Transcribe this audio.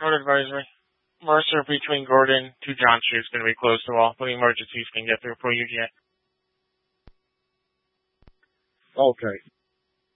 Road advisory. Mercer between Gordon to John Street is going to be closed to all, but the emergencies can get through for UGA. Okay.